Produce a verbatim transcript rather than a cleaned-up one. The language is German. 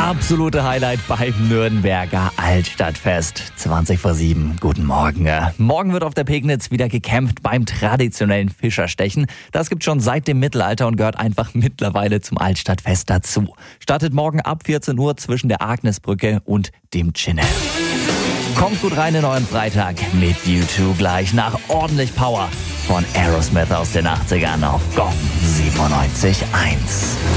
absolute Highlight beim Nürnberger Altstadtfest. zwanzig vor sieben. Guten Morgen. Morgen wird auf der Pegnitz wieder gekämpft beim traditionellen Fischerstechen. Das gibt schon seit dem Mittelalter und gehört einfach mittlerweile zum Altstadtfest dazu. Startet morgen ab vierzehn Uhr zwischen der Agnesbrücke und dem Chinne. Kommt gut rein in euren Freitag mit U zwei gleich nach ordentlich Power von Aerosmith aus den achtzigern auf Gong siebenundneunzig Komma eins.